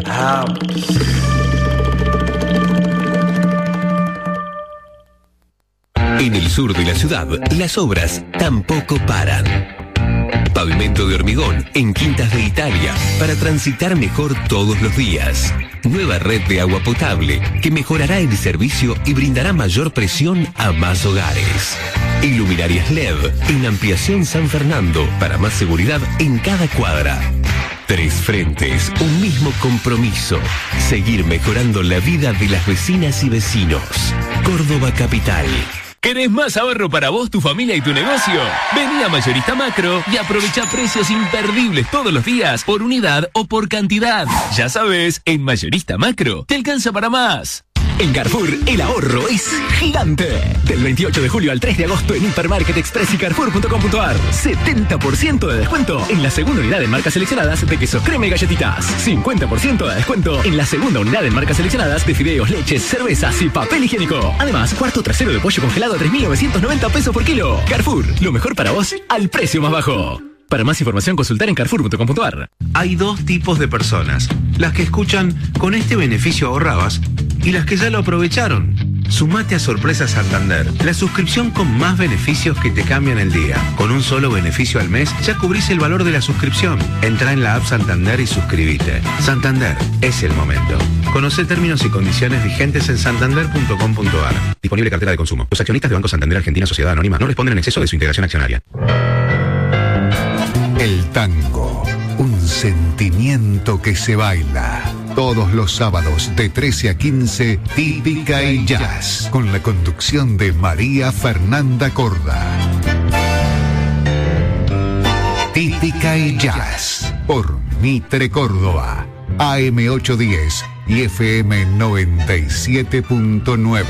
En el sur de la ciudad, las obras tampoco paran. Pavimento de hormigón en Quintas de Italia para transitar mejor todos los días. Nueva red de agua potable que mejorará el servicio y brindará mayor presión a más hogares. Iluminarias LED en Ampliación San Fernando para más seguridad en cada cuadra. 3 frentes, un mismo compromiso. Seguir mejorando la vida de las vecinas y vecinos. Córdoba Capital. ¿Querés más ahorro para vos, tu familia y tu negocio? Vení a Mayorista Macro y aprovecha precios imperdibles todos los días, por unidad o por cantidad. Ya sabes, en Mayorista Macro te alcanza para más. En Carrefour, el ahorro es gigante. Del 28 de julio al 3 de agosto en Hipermarket Express y Carrefour.com.ar. 70% de descuento en la segunda unidad en marcas seleccionadas de queso, crema y galletitas. 50% de descuento en la segunda unidad en marcas seleccionadas de fideos, leches, cervezas y papel higiénico. Además, cuarto trasero de pollo congelado a 3.990 pesos por kilo. Carrefour, lo mejor para vos al precio más bajo. Para más información, consultar en Carrefour.com.ar. Hay 2 tipos de personas. Las que escuchan "con este beneficio ahorrabas" y las que ya lo aprovecharon. Sumate a Sorpresa Santander, la suscripción con más beneficios que te cambian el día. Con un solo beneficio al mes ya cubrís el valor de la suscripción. Entrá en la app Santander y suscríbete. Santander, es el momento. Conocé términos y condiciones vigentes en santander.com.ar. Disponible cartera de consumo. Los accionistas de Banco Santander Argentina Sociedad Anónima no responden en exceso de su integración accionaria. El tango, un sentimiento que se baila. Todos los sábados de 13 a 15, Típica y Jazz, con la conducción de María Fernanda Corda. Típica y Jazz, por Mitre Córdoba, AM 810 y FM 97.9.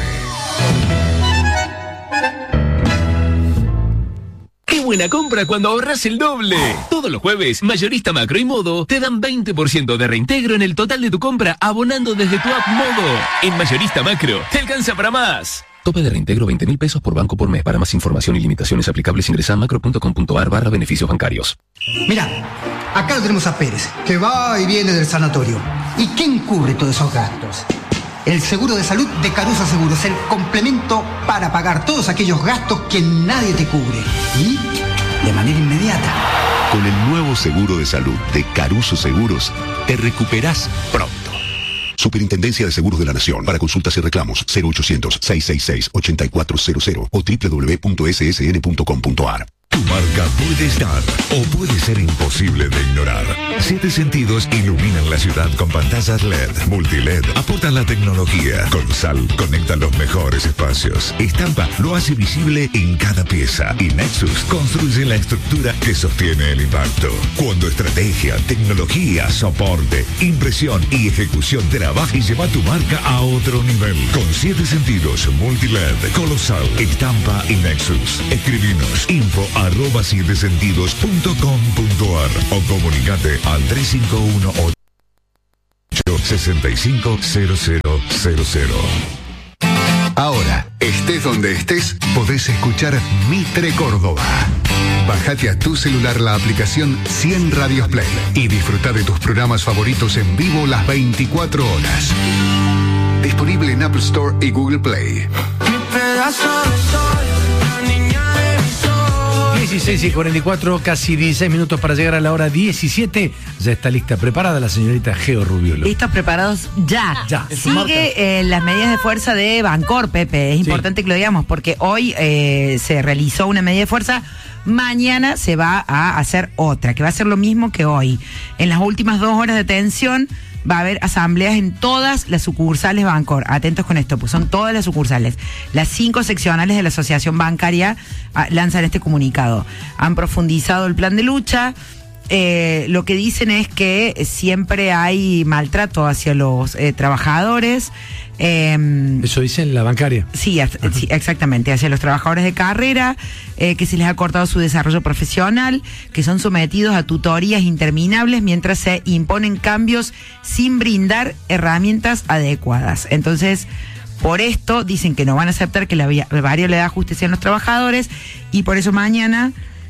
Buena compra cuando ahorras el doble. Todos los jueves, Mayorista Macro y Modo te dan 20% de reintegro en el total de tu compra abonando desde tu app Modo. En Mayorista Macro te alcanza para más. Tope de reintegro 20.000 pesos por banco por mes. Para más información y limitaciones aplicables ingresa a macro.com.ar/beneficios bancarios. Mirá, acá lo tenemos a Pérez, que va y viene del sanatorio. ¿Y quién cubre todos esos gastos? El seguro de salud de Caruso Seguros, el complemento para pagar todos aquellos gastos que nadie te cubre. Y de manera inmediata. Con el nuevo seguro de salud de Caruso Seguros, te recuperás pronto. Superintendencia de Seguros de la Nación. Para consultas y reclamos, 0800-666-8400 o www.ssn.com.ar. Tu marca puede estar o puede ser imposible de ignorar. 7 Sentidos iluminan la ciudad con pantallas LED, multiled, aportan la tecnología. Consal conecta los mejores espacios. Estampa lo hace visible en cada pieza. Y Nexus construye la estructura que sostiene el impacto. Cuando estrategia, tecnología, soporte, impresión y ejecución trabaja y lleva tu marca a otro nivel. Con 7 Sentidos, multiled, colosal, estampa y Nexus. Escribinos info@7sentidos.com.ar o comunicate al 351-865-0000. Ahora, estés donde estés, podés escuchar Mitre Córdoba. Bájate a tu celular la aplicación 100 Radios Play y disfruta de tus programas favoritos en vivo las 24 horas. Disponible en Apple Store y Google Play. 16:44, casi 16 minutos para llegar a la hora 17. Ya está lista, preparada la señorita Geo Rubiolo. Listos, preparados, ya. Sigue las medidas de fuerza de Bancor, Pepe. Es importante que lo digamos, porque hoy se realizó una medida de fuerza. Mañana se va a hacer otra, que va a ser lo mismo que hoy. En las últimas 2 horas de atención va a haber asambleas en todas las sucursales Bancor. Atentos con esto, pues son todas las sucursales. Las 5 seccionales de la Asociación Bancaria lanzan este comunicado. Han profundizado el plan de lucha. Lo que dicen es que siempre hay maltrato hacia los trabajadores. Eso dice en la bancaria. Sí, exactamente, hacia los trabajadores de carrera, que se les ha cortado su desarrollo profesional, que son sometidos a tutorías interminables mientras se imponen cambios sin brindar herramientas adecuadas. Entonces, por esto dicen que no van a aceptar que la variable de ajuste sean los trabajadores, y por eso mañana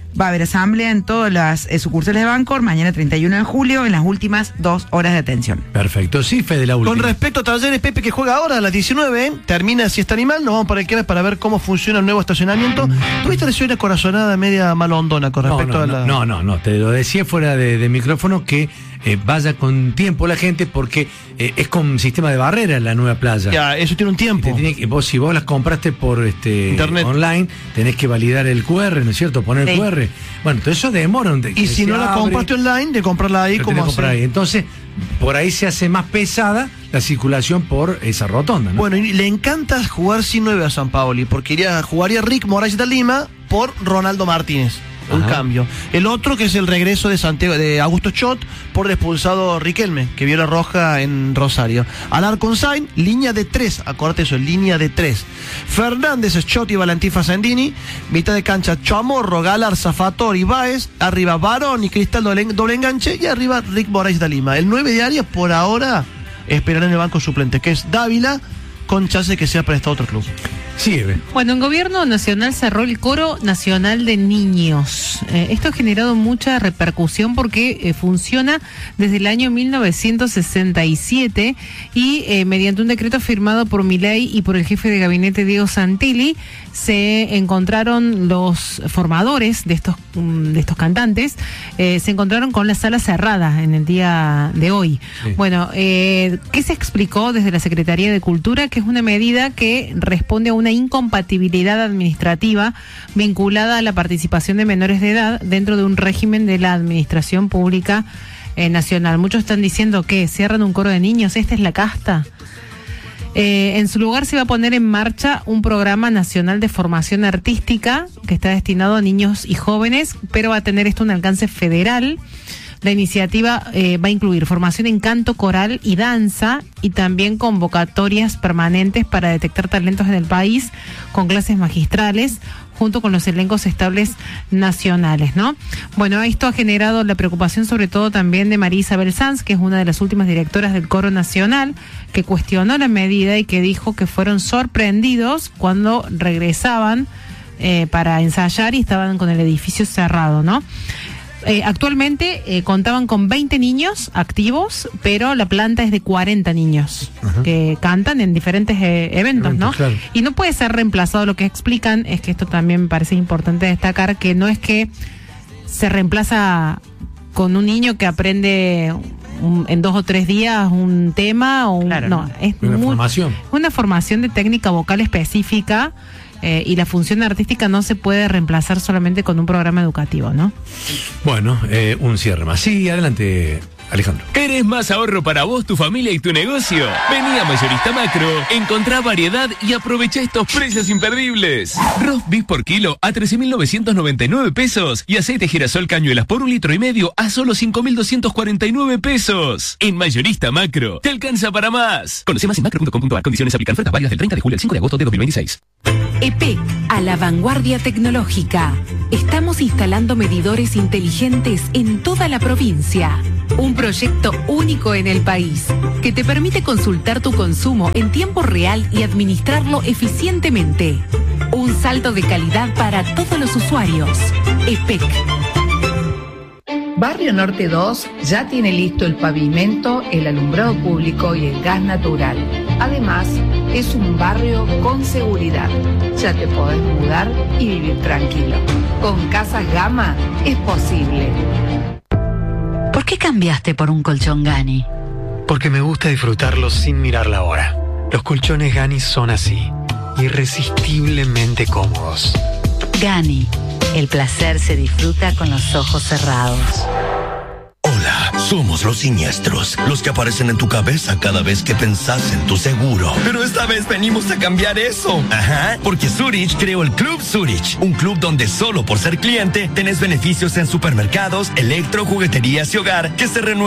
Va a haber asamblea en todas las sucursales de Bancor mañana 31 de julio en las últimas 2 horas de atención. Perfecto, sí, Fede, la última. Con respecto a Talleres, Pepe, que juega ahora a las 19, termina Siesta Animal, nos vamos para el quiebre para ver cómo funciona el nuevo estacionamiento. ¿Tuviste una corazonada media malondona con respecto a la...? No, te lo decía fuera de micrófono que vaya con tiempo la gente porque es con sistema de barrera la nueva playa. Ya, eso tiene un tiempo. Si vos las compraste por internet online, tenés que validar el QR, ¿no es cierto? Poner el QR. Bueno, todo eso demora. Y si no la compraste online, de comprarla ahí, ¿cómo hacer? Entonces, por ahí se hace más pesada la circulación por esa rotonda, ¿no? Bueno, y le encanta jugar sin 9 a San Paoli, porque jugaría Rick Moraes de Lima por Ronaldo Martínez. Un cambio. El otro que es el regreso de Santiago, de Augusto Chot por el expulsado Riquelme, que vio la roja en Rosario. Alarcon Sain, línea de 3, acuérdate eso, línea de 3. Fernández, Chot y Valentín Facendini, mitad de cancha Chamorro, Galar, Zafator y Báez, arriba Barón y Cristal doble enganche y arriba Rick Moraes de Lima. El 9 de área por ahora esperará en el banco suplente, que es Dávila, con chance que sea prestado a otro club. Sí, Eve. Bueno, el gobierno nacional cerró el Coro Nacional de Niños. Esto ha generado mucha repercusión porque funciona desde el año 1967 y mediante un decreto firmado por Milei y por el jefe de gabinete Diego Santilli se encontraron los formadores de estos cantantes, se encontraron con la sala cerrada en el día de hoy. Sí. Bueno, ¿qué se explicó desde la Secretaría de Cultura? Que es una medida que responde a una incompatibilidad administrativa vinculada a la participación de menores de edad dentro de un régimen de la administración pública nacional. Muchos están diciendo que cierran un coro de niños, esta es la casta. En su lugar se va a poner en marcha un programa nacional de formación artística que está destinado a niños y jóvenes, pero va a tener esto un alcance federal. La iniciativa va a incluir formación en canto, coral y danza y también convocatorias permanentes para detectar talentos en el país con clases magistrales junto con los elencos estables nacionales, ¿no? Bueno, esto ha generado la preocupación sobre todo también de María Isabel Sanz, que es una de las últimas directoras del Coro Nacional, que cuestionó la medida y que dijo que fueron sorprendidos cuando regresaban para ensayar y estaban con el edificio cerrado, ¿no? Actualmente contaban con 20 niños activos, pero la planta es de 40 niños que cantan en diferentes eventos, ¿no? Claro. Y no puede ser reemplazado. Lo que explican es que esto también me parece importante destacar, que no es que se reemplaza con un niño que aprende en 2 o 3 días un tema o no, es una formación de técnica vocal específica. Y la función artística no se puede reemplazar solamente con un programa educativo, ¿no? Bueno, un cierre más. Sí, adelante, Alejandro. ¿Querés más ahorro para vos, tu familia y tu negocio? Vení a Mayorista Macro, encontrá variedad y aprovecha estos precios imperdibles. Roast beef por kilo a 13.999 pesos y aceite girasol cañuelas por 1,5 litros a solo 5.249 pesos. En Mayorista Macro, te alcanza para más. Conoce más en macro.com.ar. Condiciones aplican. Ofertas válidas del 30 de julio al 5 de agosto de 2026. EPEC, a la vanguardia tecnológica. Estamos instalando medidores inteligentes en toda la provincia. Un proyecto único en el país que te permite consultar tu consumo en tiempo real y administrarlo eficientemente. Un salto de calidad para todos los usuarios. EPEC. Barrio Norte 2 ya tiene listo el pavimento, el alumbrado público y el gas natural. Además, es un barrio con seguridad. Ya te podés mudar y vivir tranquilo. Con Casas Gama es posible. ¿Por qué cambiaste por un colchón Gani? Porque me gusta disfrutarlos sin mirar la hora. Los colchones Gani son así, irresistiblemente cómodos. Gani, el placer se disfruta con los ojos cerrados. Hola, somos los siniestros, los que aparecen en tu cabeza cada vez que pensás en tu seguro. Pero esta vez venimos a cambiar eso. Ajá, porque Zurich creó el Club Zurich, un club donde solo por ser cliente tenés beneficios en supermercados, electro, jugueterías y hogar que se renuevan